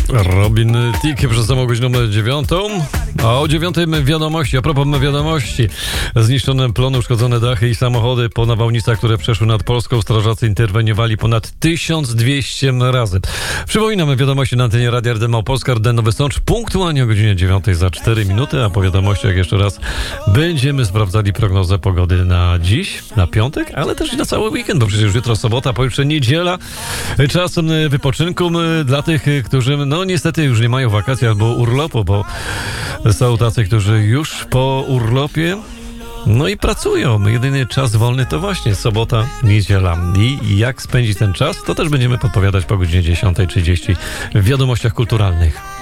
Robin Thicke przez samą godzinę 9. A o 9 wiadomości, a propos wiadomości. Zniszczone plony, uszkodzone dachy i samochody po nawałnicach, które przeszły nad Polską. Strażacy interweniowali ponad 1200 razy. Przypominamy wiadomości na antenie Radia RD Małopolska, RD Nowy Sącz, punktualnie o godzinie 9 za 4 minuty, a po wiadomościach jeszcze raz będziemy sprawdzali prognozę pogody na dziś, na piątek, ale też i na cały weekend, bo przecież jutro sobota, pojutrze niedziela. Czas wypoczynku dla tych, którzy no niestety już nie mają wakacji albo urlopu, bo są tacy, którzy już po urlopie no i pracują. Jedyny czas wolny to właśnie sobota, niedziela. I jak spędzić ten czas, to też będziemy podpowiadać po godzinie 10:30 w wiadomościach kulturalnych.